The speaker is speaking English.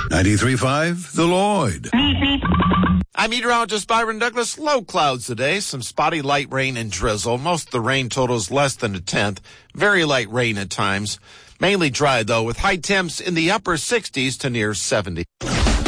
93.5 The Lloyd. I'm meteorologist Byron Douglas. Low clouds today, some spotty light rain and drizzle. Most of the rain totals less than a tenth. Very light rain at times. Mainly dry, though, with high temps in the upper 60s to near 70.